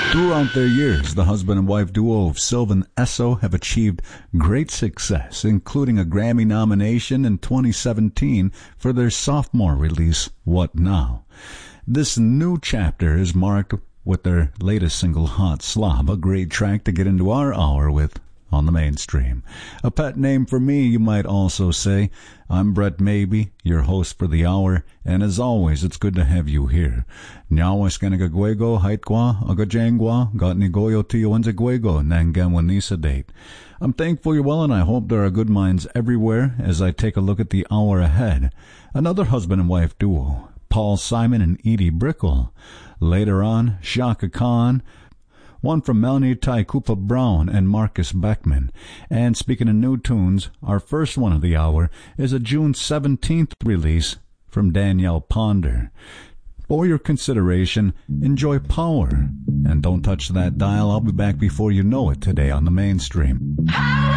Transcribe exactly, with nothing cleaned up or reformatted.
Throughout their years, the husband and wife duo of Sylvan Esso have achieved great success, including a Grammy nomination in twenty seventeen for their sophomore release, What Now? This new chapter is marked with their latest single, Hot Slob, a great track to get into our hour with on the mainstream. A pet name for me, you might also say. I'm Brett Maybe, your host for the hour, and as always, it's good to have you here. Nyawaskanagagwego, Haitkwa, Agajangwa, Gatnigoyo Tiyoanzagwego, Nangamwanisa date. I'm thankful you're well, and I hope there are good minds everywhere as I take a look at the hour ahead. Another husband and wife duo, Paul Simon and Edie Brickell. Later on, Shaka Khan, one from Melanie Tai Koopa Brown and Marcus Beckman. And speaking of new tunes, our first one of the hour is a June seventeenth release from Danielle Ponder. For your consideration, enjoy Power. And don't touch that dial. I'll be back before you know it today on the mainstream.